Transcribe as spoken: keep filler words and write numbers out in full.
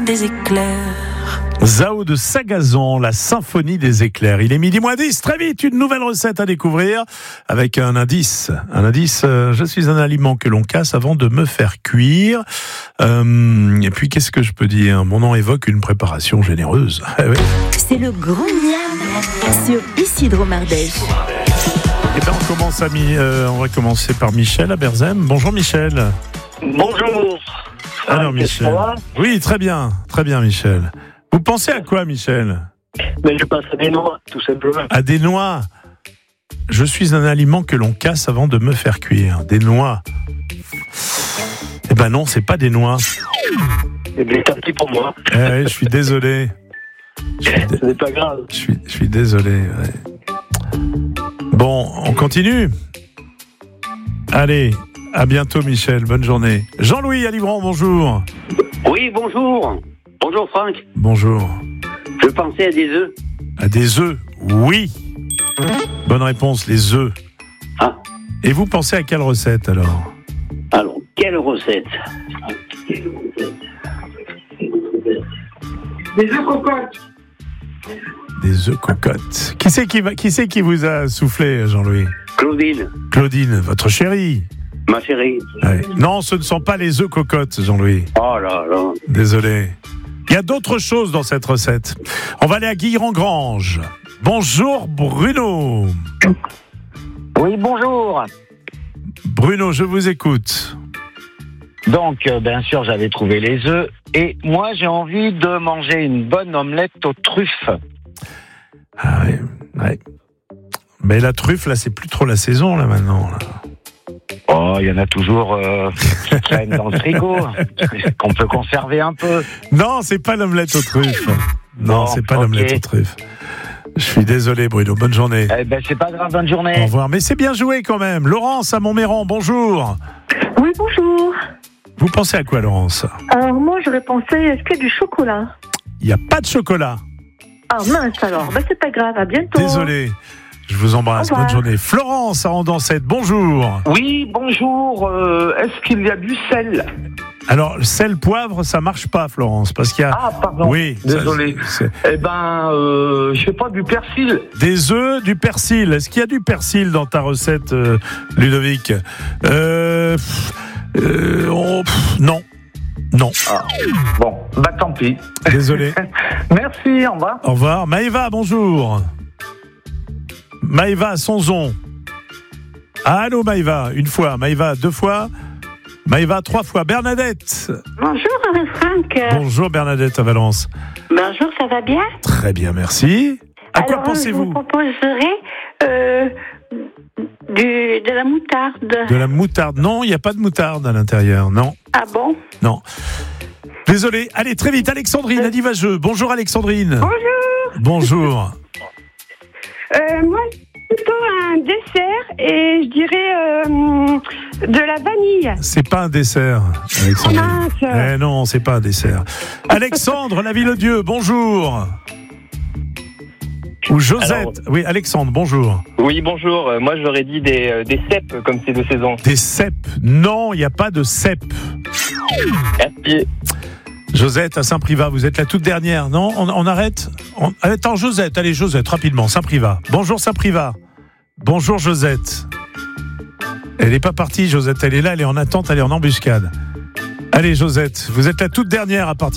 des éclairs. Zao de Sagazan, la symphonie des éclairs. Il est midi moins dix, très vite, une nouvelle recette à découvrir avec un indice. Un indice, euh, je suis un aliment que l'on casse avant de me faire cuire. Euh, et puis, qu'est-ce que je peux dire ? Mon nom évoque une préparation généreuse. C'est le grand miam sur Isidro Mardèche. Et bien, on, commence à mi- euh, on va commencer par Michel à Berzem. Bonjour Michel. Bonjour. Alors Michel. Oui, très bien, très bien Michel. Vous pensez à quoi, Michel ? Mais je pense à des noix, tout simplement. À des noix. Je suis un aliment que l'on casse avant de me faire cuire. Des noix. Eh ben non, c'est pas des noix. Eh bien, tant pis pour moi. Eh ouais, je suis désolé. Je suis, dé- Ce n'est pas grave. je suis, je suis désolé. Ouais. Bon, on continue ? Allez, à bientôt, Michel. Bonne journée. Jean-Louis à Livron, bonjour. Oui, bonjour. Bonjour Franck. Bonjour. Je pensais à des œufs. À des œufs ? Oui. Bonne réponse, les œufs. Ah. Et vous pensez à quelle recette alors ? Alors, quelle recette ? Des œufs cocottes. Des œufs cocottes. Qui c'est qui, va, qui c'est qui vous a soufflé, Jean-Louis ? Claudine, Claudine, votre chérie. ma chérie. Ouais. Non, ce ne sont pas les œufs cocottes, Jean-Louis. Oh là là. Désolé. Il y a d'autres choses dans cette recette. On va aller à Guilherand-Grange. Bonjour Bruno. Oui, bonjour. Bruno, je vous écoute. Donc, euh, bien sûr, j'avais trouvé les œufs. Et moi, j'ai envie de manger une bonne omelette aux truffes. Ah ouais, ouais. Mais la truffe, là, c'est plus trop la saison, là, maintenant. Là. Oh, il y en a toujours euh, qui traînent dans le frigo, qu'on peut conserver un peu. Non, c'est pas l'omelette aux truffes. Non, Bon, c'est pas ok. l'omelette aux truffes. Je suis désolé, Bruno. Bonne journée. Eh ben, c'est pas grave, bonne Au journée. revoir. Mais c'est bien joué quand même. Laurence à Montméran, bonjour. Oui, bonjour. Vous pensez à quoi, Laurence ? Alors moi, j'aurais pensé, est-ce qu'il y a du chocolat ? Il n'y a pas de chocolat. Ah mince alors, ben, c'est pas grave, à bientôt. Désolé. Je vous embrasse. Au revoir. Bonne journée. Florence à Andancette, bonjour. Oui, bonjour. Euh, est-ce qu'il y a du sel ? Alors, sel, poivre, ça marche pas, Florence, parce qu'il y a... Ah, pardon. Oui, ça, Désolé. c'est- Eh ben, euh, je sais pas, du persil. Des œufs, du persil. Est-ce qu'il y a du persil dans ta recette, euh, Ludovic ? euh, pff, euh, oh, pff, Non. Non. Ah. Bon, bah tant pis. Désolé. Merci, au revoir. Au revoir. Maëva, bonjour. Maëva, Sonzon. Allô, Maëva, une fois. Maëva, deux fois. Maëva, trois fois. Bernadette. Bonjour Franck. Bonjour, Bernadette à Valence. Bonjour, ça va bien ? Très bien, merci. À quoi Alors, je pensez-vous ? vous proposerai euh, du, de la moutarde. De la moutarde. Non, il n'y a pas de moutarde à l'intérieur. Non, Ah bon ? non. Désolé. Allez, très vite. Alexandrine, à Divageux. Bonjour, Alexandrine. Bonjour. Bonjour. Euh, moi, plutôt un dessert et je dirais euh, de la vanille. C'est pas un dessert, Alexandrine. Mince. Eh non, c'est pas un dessert. Alexandre, la Ville-Dieu, bonjour. Ou Josette. Alors- Oui, Alexandre, bonjour. Oui, bonjour. Euh, Moi, j'aurais dit des, euh, des cèpes, comme c'est de saison. Des cèpes. Non, il n'y a pas de cèpes. Merci. Josette, à Saint-Privat, vous êtes la toute dernière, non ? on, on arrête on... Attends, Josette, allez, Josette, rapidement, Saint-Privat. Bonjour, Saint-Privat. Bonjour, Josette. Elle n'est pas partie, Josette, elle est là, elle est en attente, elle est en embuscade. Allez, Josette, vous êtes la toute dernière à partir.